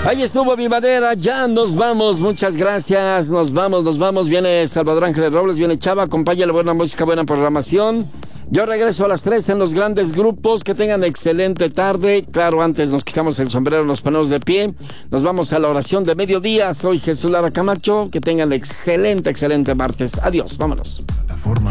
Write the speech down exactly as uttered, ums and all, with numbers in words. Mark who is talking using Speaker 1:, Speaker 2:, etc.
Speaker 1: Ahí estuvo mi madera, ya nos vamos, muchas gracias, nos vamos, nos vamos, viene Salvador Ángeles Robles, viene Chava, acompáñale, buena música, buena programación. Yo regreso a las tres en los grandes grupos, que tengan excelente tarde. Claro, antes nos quitamos el sombrero, nos ponemos de pie, nos vamos a la oración de mediodía. Soy Jesús Lara Camacho, que tengan excelente, excelente martes. Adiós, vámonos. Plataforma